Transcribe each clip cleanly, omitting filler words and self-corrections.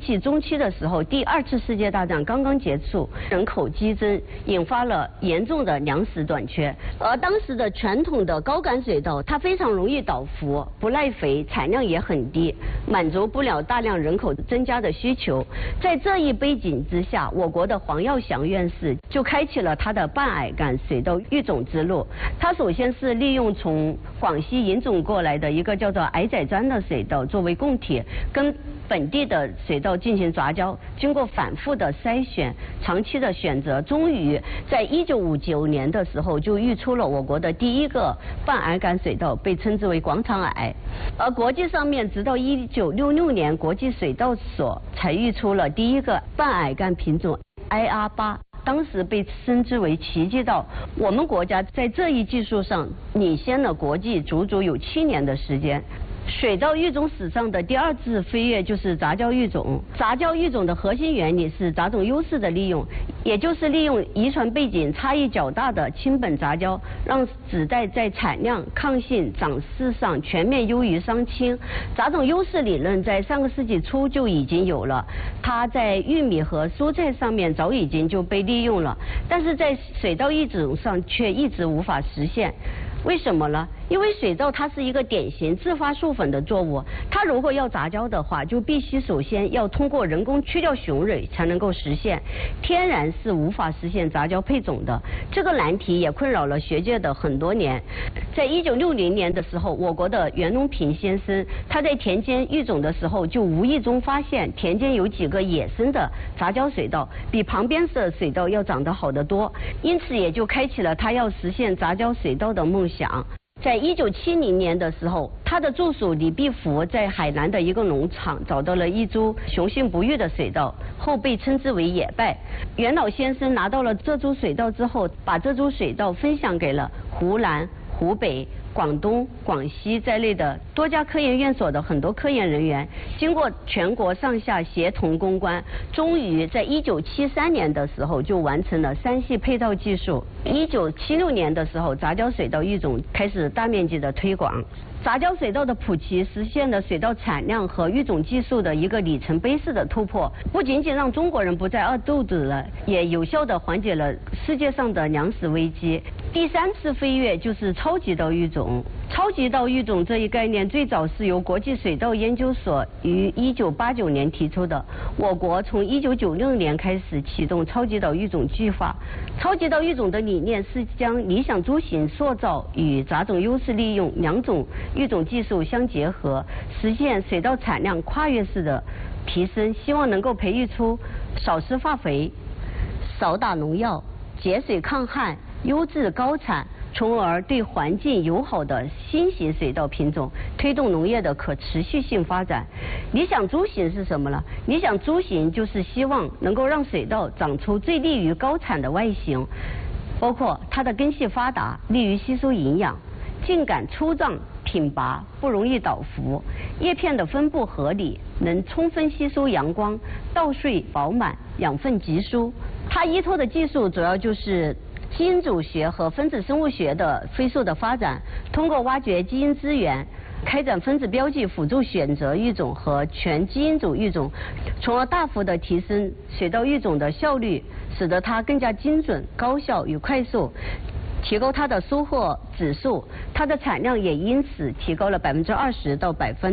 纪中期的时候，第2次世界大战刚刚结束，人口激增，引发了严重的粮食短缺。而当时的传统的高杆水稻，它非常容易倒伏，不耐肥，产量也很低，满足不了大量人口增加的需求。在这一背景之下，我国的黄耀祥院士就开启了他的半矮杆水稻育种之路。他首先是利用从广西引种过来的一个叫做矮仔獐的水稻作为供体，跟本地的水稻进行杂交，经过反复的筛选，长期的选择，终于在1959年的时候就育出了我国的第一个半矮杆水稻，被称之为广场矮。而国际上面直到1966年，国际水稻所才育出了第一个半矮杆品种 IR8。当时被称之为奇迹稻。我们国家在这一技术上领先了国际足足有7年的时间。水稻育种史上的第2次飞跃就是杂交育种。杂交育种的核心原理是杂种优势的利用，也就是利用遗传背景差异较大的亲本杂交，让子代在产量、抗性、长势上全面优于双亲。杂种优势理论在上个世纪初就已经有了，它在玉米和蔬菜上面早已经就被利用了，但是在水稻育种上却一直无法实现。为什么呢？因为水稻它是一个典型自发授粉的作物，它如果要杂交的话，就必须首先要通过人工去掉雄蕊才能够实现，天然是无法实现杂交配种的。这个难题也困扰了学界的很多年。在1960年的时候，我国的袁隆平先生他在田间育种的时候，就无意中发现田间有几个野生的杂交水稻，比旁边的水稻要长得好得多，因此也就开启了他要实现杂交水稻的梦想。在1970年的时候，他的助手李必福在海南的一个农场找到了一株雄性不育的水稻，后被称之为野败。袁老先生拿到了这株水稻之后，把这株水稻分享给了湖南、湖北、广东、广西在内的多家科研院所的很多科研人员，经过全国上下协同攻关，终于在1973年的时候就完成了3系配套技术。1976年的时候，杂交水稻育种开始大面积的推广。杂交水稻的普及实现了水稻产量和育种技术的一个里程碑式的突破，不仅仅让中国人不再饿肚子了，也有效地缓解了世界上的粮食危机。第3次飞跃就是超级稻育种。超级稻育种这一概念最早是由国际水稻研究所于1989年提出的。我国从1996年开始启动超级稻育种计划。超级稻育种的理念是将理想株型塑造与杂种优势利用两种育种技术相结合，实现水稻产量跨越式的提升，希望能够培育出少施化肥、少打农药、节水抗旱、优质高产，从而对环境友好的新型水稻品种，推动农业的可持续性发展。理想株型是什么呢？理想株型就是希望能够让水稻长出最利于高产的外形，包括它的根系发达，利于吸收营养，茎秆粗壮挺拔，不容易倒伏，叶片的分布合理，能充分吸收阳光，稻穗饱满，养分集疏。它依托的技术主要就是基因组学和分子生物学的飞速的发展，通过挖掘基因资源，开展分子标记辅助选择育种和全基因组育种，从而大幅的提升水稻育种的效率，使得它更加精准、高效与快速，提高它的收获指数，它的产量也因此提高了20%到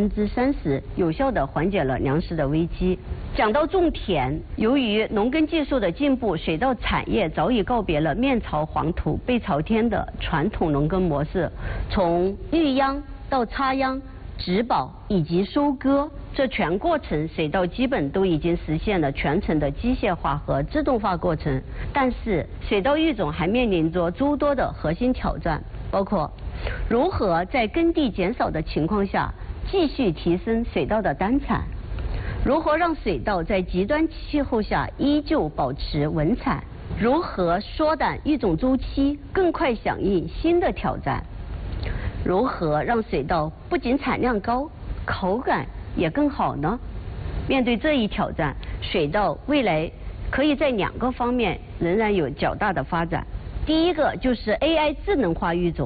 30%，有效地缓解了粮食的危机。讲到种田，由于农耕技术的进步，水稻产业早已告别了面朝黄土背朝天的传统农耕模式，从育秧到插秧、植保以及收割，这全过程水稻基本都已经实现了全程的机械化和自动化过程。但是水稻育种还面临着诸多的核心挑战，包括如何在耕地减少的情况下继续提升水稻的单产，如何让水稻在极端气候下依旧保持稳产，如何缩短育种周期，更快响应新的挑战，如何让水稻不仅产量高，口感也更好呢？面对这一挑战，水稻未来可以在2个方面仍然有较大的发展。第一个就是 AI 智能化育种。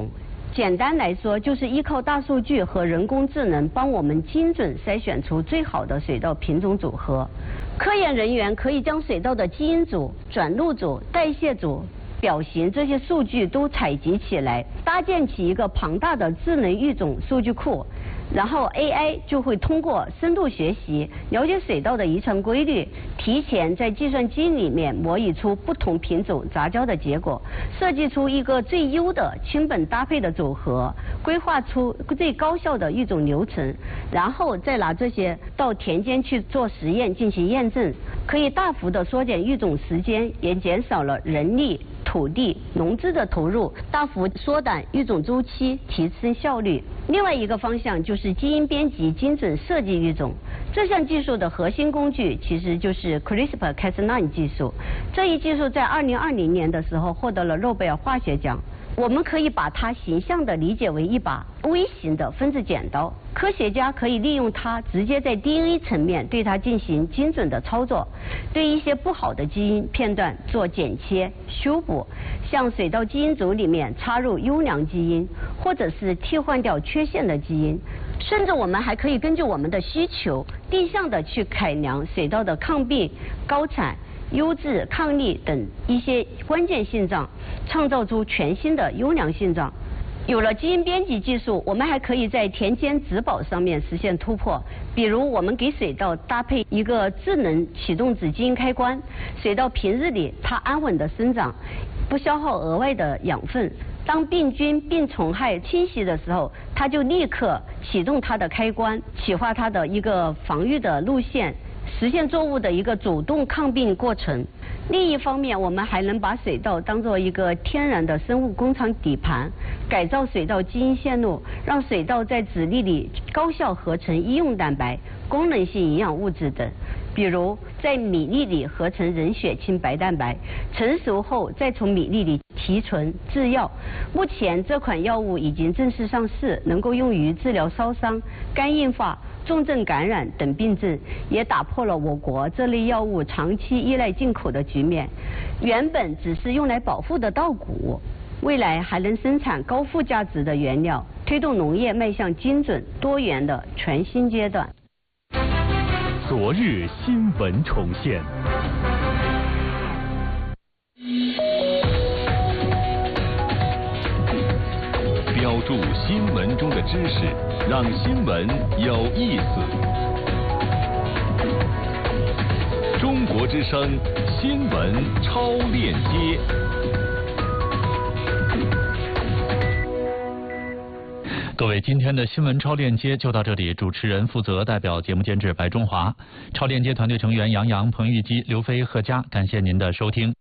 简单来说，就是依靠大数据和人工智能帮我们精准筛选出最好的水稻品种组合。科研人员可以将水稻的基因组、转录组、代谢组、表型这些数据都采集起来，搭建起一个庞大的智能育种数据库。然后 AI 就会通过深度学习，了解水稻的遗传规律，提前在计算机里面模拟出不同品种杂交的结果，设计出一个最优的亲本搭配的组合，规划出最高效的育种流程，然后再拿这些到田间去做实验进行验证，可以大幅的缩减育种时间，也减少了人力、土地、农资的投入，大幅缩短育种周期，提升效率。另外一个方向就是基因编辑精准设计育种，这项技术的核心工具其实就是 CRISPR-Cas9 技术。这一技术在2020年的时候获得了诺贝尔化学奖。我们可以把它形象地理解为一把微型的分子剪刀，科学家可以利用它直接在 DNA 层面对它进行精准的操作，对一些不好的基因片段做剪切、修补，像水稻基因组里面插入优良基因，或者是替换掉缺陷的基因。甚至我们还可以根据我们的需求，定向的去改良水稻的抗病、高产、优质、抗力等一些关键性状，创造出全新的优良性状。有了基因编辑技术，我们还可以在田间植保上面实现突破。比如，我们给水稻搭配一个智能启动子基因开关，水稻平日里它安稳的生长，不消耗额外的养分。当病菌、病虫害侵袭的时候，它就立刻启动它的开关，启发它的一个防御的路线，实现作物的一个主动抗病过程。另一方面，我们还能把水稻当作一个天然的生物工厂底盘，改造水稻基因线路，让水稻在籽粒里高效合成医用蛋白、功能性营养物质等。比如在米粒里合成人血清白蛋白，成熟后再从米粒里提纯制药。目前这款药物已经正式上市，能够用于治疗烧伤、肝硬化、重症感染等病症，也打破了我国这类药物长期依赖进口的局面。原本只是用来保护的稻谷，未来还能生产高附加值的原料，推动农业迈向精准多元的全新阶段。 昨日新闻重现。标注新闻中的知识，让新闻有意思。中国之声新闻超链接。各位，今天的新闻超链接就到这里。主持人负责，代表节目监制白中华，超链接团队成员杨洋、彭玉基、刘飞、贺佳，感谢您的收听。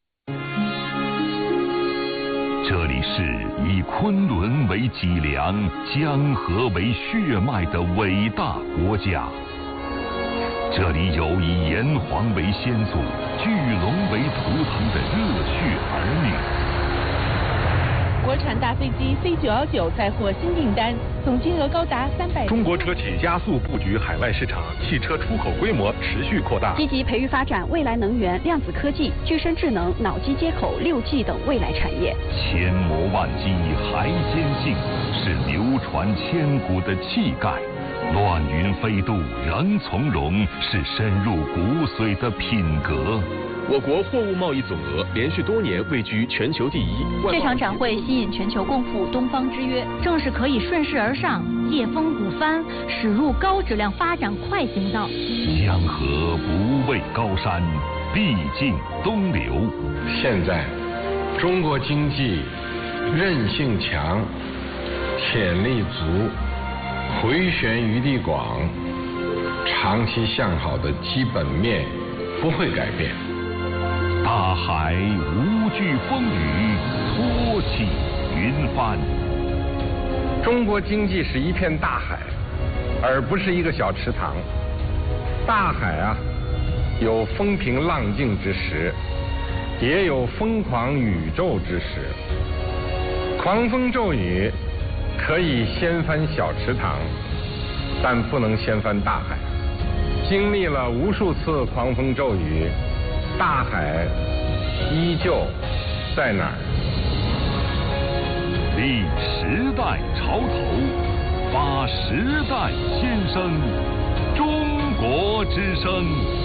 这里是以昆仑为脊梁、江河为血脉的伟大国家。这里有以炎黄为先祖、巨龙为图腾的热血儿女。 国产大飞机 C919再获新订单，总金额高达300。 中国车企加速布局海外市场，汽车出口规模持续扩大。 积极培育发展未来能源、量子科技、具身智能、脑机接口、6G 等未来产业。 千磨万击还坚信，是流传千古的气概。乱云飞渡仍从容，是深入骨髓的品格。 我国货物贸易总额连续多年位居全球第一。 这场展会吸引全球共赴东方之约，正是可以顺势而上，借风鼓帆，驶入高质量发展快行道。 江河不畏高山，必尽东流。 现在，中国经济韧性强，潜力足，回旋余地广，长期向好的基本面不会改变。 大海无惧风雨，托起云帆。 中国经济是一片大海，而不是一个小池塘。大海啊，有风平浪静之时，也有疯狂宇宙之时。狂风骤雨可以掀翻小池塘，但不能掀翻大海。经历了无数次狂风骤雨，大海依旧在哪儿？ 立时代潮头，发时代先声，中国之声。